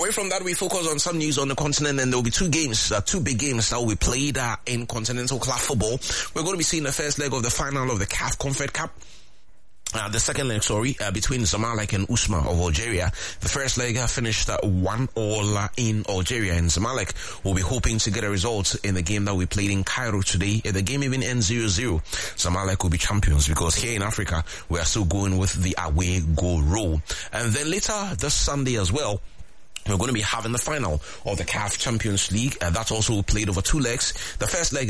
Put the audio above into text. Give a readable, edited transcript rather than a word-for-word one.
Away from that, we focus on some news on the continent, and there will be two big games that will be played in continental club football. We're going to be seeing the first leg of the final of the CAF Confed Cup. The second leg, between Zamalek and Usma of Algeria. The first leg finished 1-1 in Algeria, and Zamalek will be hoping to get a result in the game that we played in Cairo today. If the game even ends 0-0, Zamalek will be champions, because here in Africa, we are still going with the away goal rule. And then later this Sunday as well, we're going to be having the final of the CAF Champions League. That's also played over two legs. The first leg